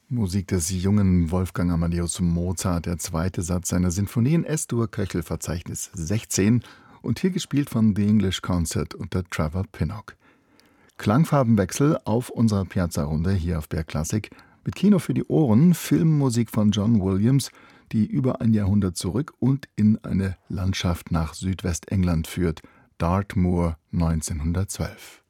Musik des jungen Wolfgang Amadeus Mozart, der zweite Satz seiner Sinfonie in S-Dur-Köchel-Verzeichnis 16 und hier gespielt von The English Concert unter Trevor Pinnock. Klangfarbenwechsel auf unserer Piazza-Runde hier auf BR Classic mit Kino für die Ohren, Filmmusik von John Williams, die über ein Jahrhundert zurück und in eine Landschaft nach Südwestengland führt, Dartmoor 1912.